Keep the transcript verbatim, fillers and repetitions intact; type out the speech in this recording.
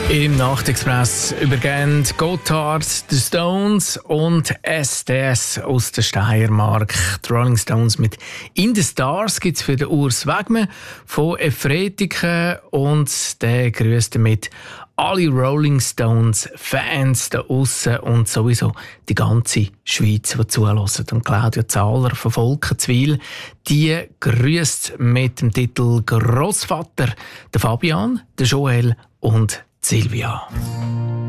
Im Nachtexpress übergehen Gotthard, The Stones und S D S aus der Steiermark. Die Rolling Stones mit «In the Stars» gibt es für den Urs Wegmann von Efretiken und der grüßt damit alle Rolling Stones-Fans da aussen und sowieso die ganze Schweiz, die zuhören. Und Claudia Zahler von Volkenswil, die grüßt mit dem Titel «Grossvater» der Fabian, der Joel und Silvia.